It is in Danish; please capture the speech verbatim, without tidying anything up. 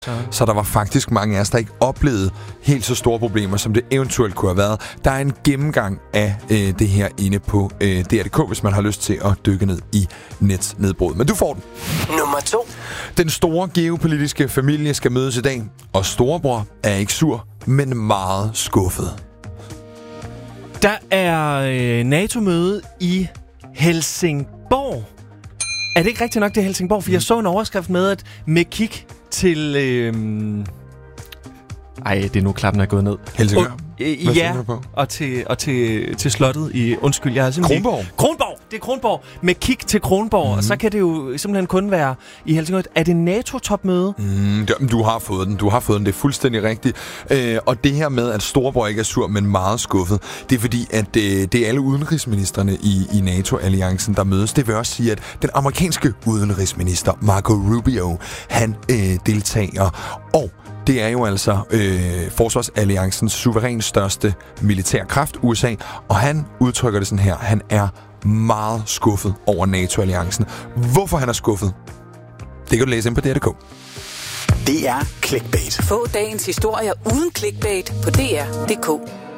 Så. så der var faktisk mange af os, der ikke oplevede helt så store problemer, som det eventuelt kunne have været. Der er en gennemgang af øh, det her inde på øh, D R punktum d k, hvis man har lyst til at dykke ned i netnedbrud. Men du får den. Nummer to. Den store geopolitiske familie skal mødes i dag, og storebror er ikke sur, men meget skuffet. Der er øh, NATO-møde i Helsingborg. Er det ikke rigtigt nok, det er Helsingborg? For mm. jeg så en overskrift med, at med kig til... Øh... Ej, det er nu klappen er gået ned. Helsingør? Og, øh, ja, og, til, og til, til slottet i... Undskyld, jeg har simpelthen... Kronborg? Kronborg! Det er Kronborg. Med kig til Kronborg, mm. og så kan det jo simpelthen kun være i Helsingør. Er det NATO-topmøde? Mm, du har fået den. Du har fået den. Det er fuldstændig rigtigt. Øh, og det her med, at storebror ikke er sur, men meget skuffet, det er fordi, at øh, det er alle udenrigsministerne i, i NATO-alliancen, der mødes. Det vil også sige, at den amerikanske udenrigsminister, Marco Rubio, han øh, deltager. Og det er jo altså øh, Forsvarsalliancens suverænt største militær kraft, U S A, og han udtrykker det sådan her. Han er meget skuffet over NATO-alliancen. Hvorfor han er skuffet? Det kan du læse ind på D R punktum d k. Det er Clickbait. Få dagens historier uden clickbait på D R punktum d k.